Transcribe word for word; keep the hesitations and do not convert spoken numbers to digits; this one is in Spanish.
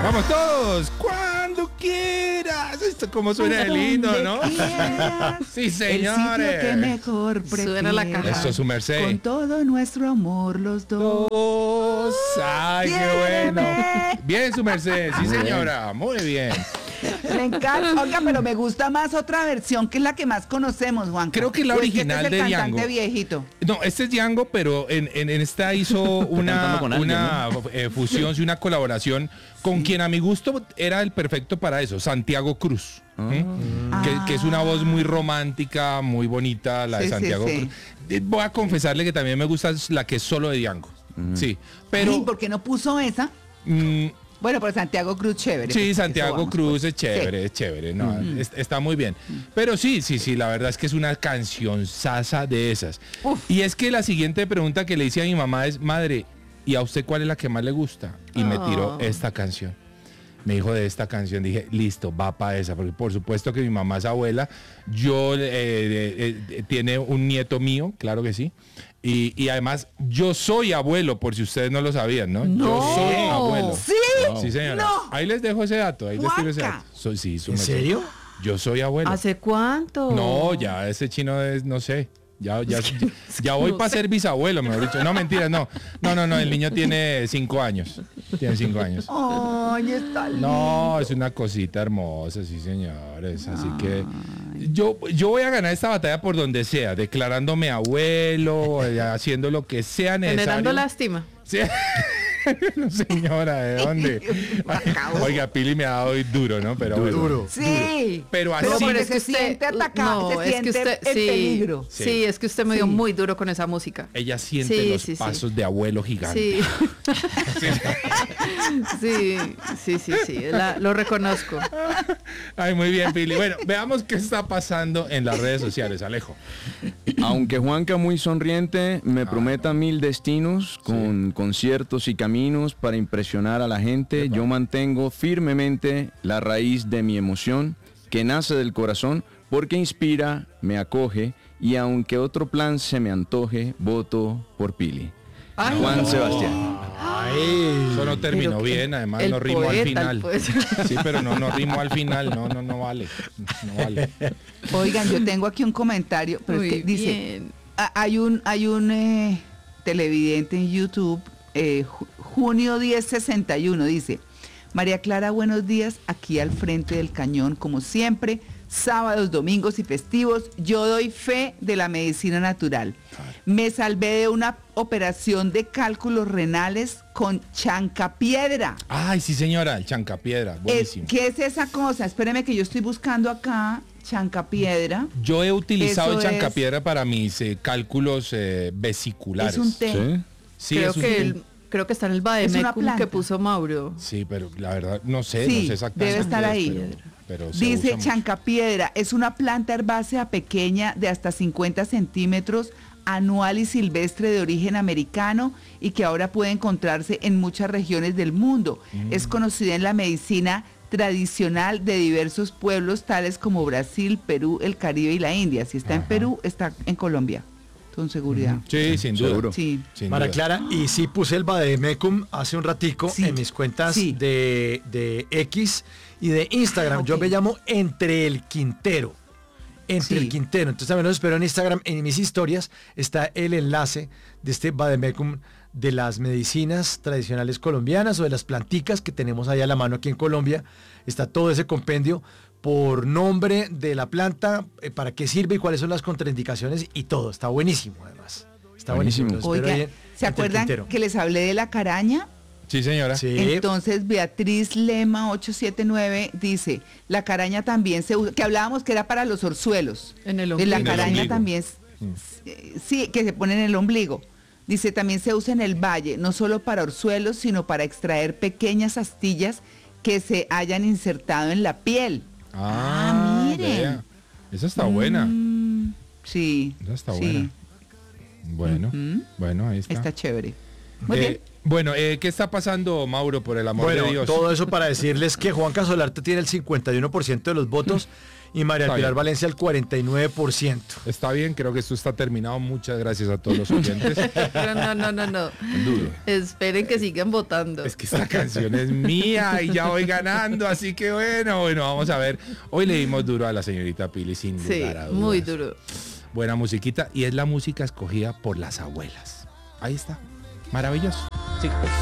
Vamos todos, cuando quieras. Esto como suena de lindo, ¿no? Sí, señores. El sitio que mejor prefieras. Suena la caja. Eso es su merced. Con todo nuestro amor los dos. Dos. Ay, qué bueno. Bien, su merced. Sí, señora. Muy bien. Me encanta. Oiga, pero me gusta más otra versión que es la que más conocemos, Juan. Creo que la Pues original este es el de cantante Django. viejito. No, este es Django, pero en, en, en esta hizo una, con alguien, una ¿no? eh, fusión y una colaboración con quien a mi gusto era el perfecto para eso, Santiago Cruz. ¿eh? Ah. Que, que es una voz muy romántica, muy bonita, la de Sí, sí, Santiago sí. Cruz. Eh, Voy a confesarle que también me gusta la que es solo de Django. Sí, pero... Ay, ¿por qué no puso esa? mm, Bueno, pues Santiago Cruz, chévere. Sí, pues, Santiago eso vamos, Cruz pues. es chévere, Sí. es chévere, no, es- está muy bien. Pero sí, sí, sí, la verdad es que es una canción sasa de esas. Uf. Y es que la siguiente pregunta que le hice a mi mamá es, madre, ¿y a usted cuál es la que más le gusta? Y me tiró Oh. esta canción. Me dijo de esta canción, dije, listo, va para esa, porque por supuesto que mi mamá es abuela, yo, eh, eh, eh, tiene un nieto mío, claro que sí, y, y además yo soy abuelo, por si ustedes no lo sabían, ¿no? Yo No. soy abuelo. ¿Sí? Sí, señora. No. Ahí les dejo ese dato, ahí les tiro ese Guaca. dato. Soy, sí, su ¿En merced. serio? Yo soy abuelo. ¿Hace cuánto? No, ya ese chino es, no sé. Ya, ya, ya, ya voy no para sé. ser bisabuelo, mejor dicho. No, mentira, no. No, no, no, el niño tiene cinco años. Tiene cinco años. Ay, está lindo. No, es una cosita hermosa, sí, señores. Así que yo, yo voy a ganar esta batalla por donde sea, declarándome abuelo, eh, haciendo lo que sea necesario. Generando lástima. Sí. No, señora, ¿de dónde? Oiga, Pili me ha dado hoy duro, ¿no? Pero bueno. Duro. Sí. Pero así- Pero Sí, porque es que se usted- siente atacado, no, se es siente que usted- el sí. peligro. Sí. Sí, es que usted me dio Sí. muy duro con esa música. Ella siente Sí, los sí, sí. pasos de abuelo gigante. Sí. Sí, sí, sí, sí, la- lo reconozco. Ay, muy bien, Pili. Bueno, veamos qué está pasando en las redes sociales, Alejo. Aunque Juanca muy sonriente me prometa mil destinos con conciertos y caminos para impresionar a la gente, yo mantengo firmemente la raíz de mi emoción que nace del corazón porque inspira, me acoge y aunque otro plan se me antoje, voto por Pili. Ay, Juan no. Sebastián. Eso no terminó Pero que- bien, además el no rimó al poeta, el final. poeta. Sí, pero no, no rimó al final. No, no, no vale. No vale. Oigan, yo tengo aquí un comentario, pero Muy es que dice, bien. a- hay un, hay un eh, televidente en YouTube, eh, ju- junio diez sesenta y uno, dice, María Clara, buenos días, aquí al frente del cañón, como siempre, sábados, domingos y festivos, yo doy fe de la medicina natural. Me salvé de una operación de cálculos renales con chancapiedra. Ay, sí, señora, el chancapiedra. Es- Buenísimo. ¿Qué es esa cosa? Espéreme que yo estoy buscando acá chancapiedra. Yo he utilizado Eso el chancapiedra para mis eh, cálculos eh, vesiculares. Es un té. ¿Sí? Sí, creo es un que té. el, creo que está en el Es una Bademecum planta. que puso Mauro. Sí, pero la verdad no sé, Sí, no sé exactamente. debe estar qué es, ahí. Pero, pero se Dice usa mucho. chancapiedra, es una planta herbácea pequeña de hasta cincuenta centímetros, anual y silvestre de origen americano y que ahora puede encontrarse en muchas regiones del mundo. Mm. Es conocida en la medicina tradicional de diversos pueblos tales como Brasil, Perú, el Caribe y la India. Si está en Ajá. Perú, está en Colombia, con seguridad. Sí, sin duda. Seguro. Sí. Sin María duda. Clara, y sí puse el Bademecum hace un ratico Sí, en mis cuentas sí. de, de X y de Instagram. Ah, Yo ok. me llamo Entre el Quintero. Entre Sí. el Quintero. Entonces también los espero en Instagram. En mis historias está el enlace de este Bademecum de las medicinas tradicionales colombianas o de las planticas que tenemos ahí a la mano aquí en Colombia. Está todo ese compendio por nombre de la planta, eh, para qué sirve y cuáles son las contraindicaciones y todo. Está buenísimo además. Está buenísimo. Buenísimo. Los espero ahí Oiga, en- ¿se Entre el acuerdan Quintero. que les hablé de la caraña? Sí, señora. Sí. Entonces Beatriz Lema ocho siete nueve dice, la caraña también se usa, que hablábamos que era para los orzuelos. En el De la ombligo. En el caraña ombligo. también, s- eh, sí, que se pone en el ombligo. Dice, también se usa en el valle, no solo para orzuelos, sino para extraer pequeñas astillas que se hayan insertado en la piel. Ah, miren. vea. Esa está buena. Mm, sí. Esa está sí, buena. Bueno, Ujú. bueno, ahí está. Está chévere. Muy Eh, bien. Bueno, eh, ¿qué está pasando, Mauro, por el amor Bueno, de Dios? todo eso para decirles que Juan Casolarte tiene el cincuenta y uno por ciento de los votos y María Está Pilar bien. Valencia el cuarenta y nueve por ciento. Está bien, creo que esto está terminado. Muchas gracias a todos los oyentes. Pero no, no, no, no. Duro. Esperen que sigan votando. Es que esta canción es mía y ya voy ganando, así que bueno, bueno, vamos a ver. Hoy le dimos duro a la señorita Pili, sin Sí, lugar a dudas. muy duro. Buena musiquita y es la música escogida por las abuelas. Ahí está. Maravilloso. Sí, pues.